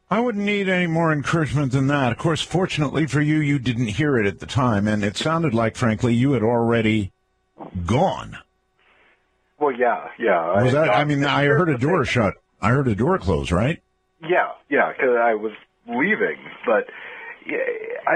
I wouldn't need any more encouragement than that. Of course, fortunately for you, you didn't hear it at the time, and it sounded like, frankly, you had already gone. Well, yeah. Was that? I mean, I heard a door shut. I heard a door close, right? Yeah, because I was leaving, but